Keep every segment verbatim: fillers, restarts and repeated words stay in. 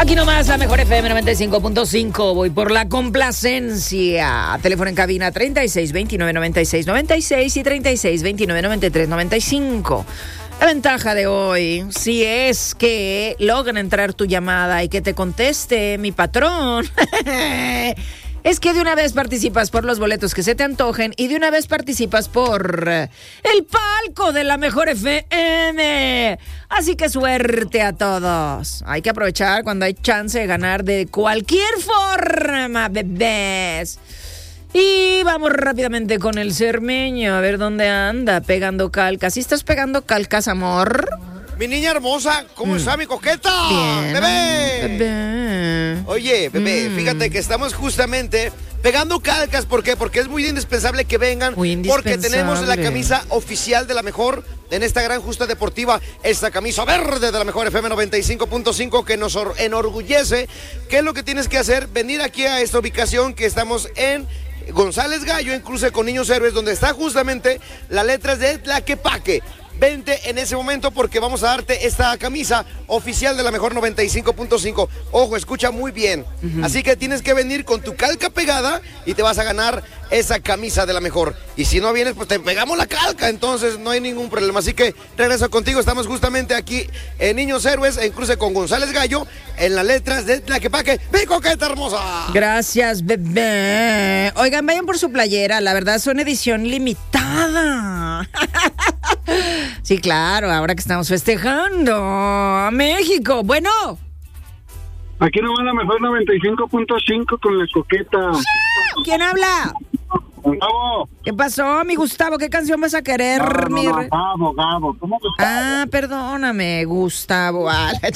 Aquí nomás la mejor F M noventa y cinco punto cinco. Voy por la complacencia. Teléfono en cabina treinta y seis veintinueve noventa y seis noventa y seis y treinta y seis veintinueve noventa y tres noventa y cinco. La ventaja de hoy, si es que logran entrar tu llamada y que te conteste mi patrón, es que de una vez participas por los boletos que se te antojen y de una vez participas por el palco de la mejor F M. Así que suerte a todos. Hay que aprovechar cuando hay chance de ganar de cualquier forma, bebés. Y vamos rápidamente con el cermeño, a ver dónde anda pegando calcas. ¿Sí estás pegando calcas, amor? Mi niña hermosa, ¿cómo mm. está mi coqueta? Bien. ¡Bebé! Bebé. Oye, bebé, mm. fíjate que estamos justamente pegando calcas. ¿Por qué? Porque es muy indispensable que vengan. Muy indispensable. Porque tenemos la camisa oficial de la mejor en esta gran justa deportiva. Esta camisa verde de la mejor F M noventa y cinco punto cinco que nos enorgullece. ¿Qué es lo que tienes que hacer? Venir aquí a esta ubicación que estamos en González Gallo, en cruce con Niños Héroes, donde está justamente las letras de Tlaquepaque. Vente en ese momento porque vamos a darte esta camisa oficial de la mejor noventa y cinco punto cinco. Ojo, escucha muy bien. Uh-huh. Así que tienes que venir con tu calca pegada y te vas a ganar esa camisa de la mejor. Y si no vienes, pues te pegamos la calca, entonces no hay ningún problema. Así que regreso contigo. Estamos justamente aquí en Niños Héroes, en cruce con González Gallo, en las letras de Tlaquepaque. ¡Mi coqueta hermosa! Gracias, bebé. Oigan, vayan por su playera. La verdad, son edición limitada. Sí, claro, ahora que estamos festejando a México. Bueno. Aquí nomás la mejor noventa y cinco punto cinco con la coqueta. ¿Quién habla? Gustavo. ¿Qué pasó, mi Gustavo? ¿Qué canción vas a querer? No, no, mi... no, Gabo, Gabo. ¿Cómo Gustavo? Ah, perdóname, Gustavo. Ah, la...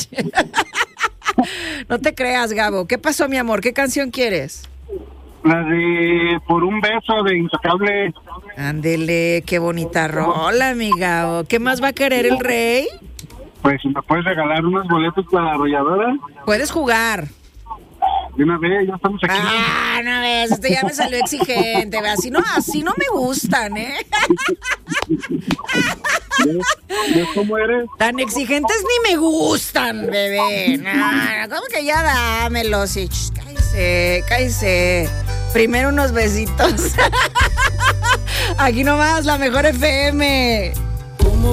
No te creas, Gabo. ¿Qué pasó, mi amor? ¿Qué canción quieres? La de Por un beso de Intocable. Ándele, qué bonita rola, mi Gabo. ¿Qué más va a querer el rey? Pues si me puedes regalar unos boletos para la arrolladora. Puedes jugar. De una vez, ya estamos aquí. Ah, una vez, este ya me salió exigente. Así no, así no me gustan, ¿eh? ¿Ves cómo eres? Tan exigentes ni me gustan, bebé. No, no, ¿cómo que ya dámelos? Y, ch, cállese, cállese. Primero unos besitos. Aquí nomás, la mejor F M.